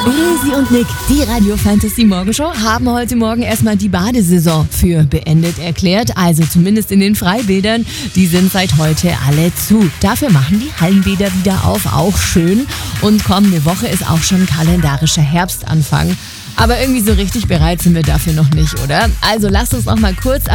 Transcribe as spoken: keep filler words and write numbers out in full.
Resi und Nick, die Radio Fantasy Morgenshow, haben heute Morgen erstmal die Badesaison für beendet erklärt. Also zumindest in den Freibädern. Die sind seit heute alle zu. Dafür machen die Hallenbäder wieder auf. Auch schön. Und kommende Woche ist auch schon kalendarischer Herbstanfang. Aber irgendwie so richtig bereit sind wir dafür noch nicht, oder? Also lasst uns noch mal kurz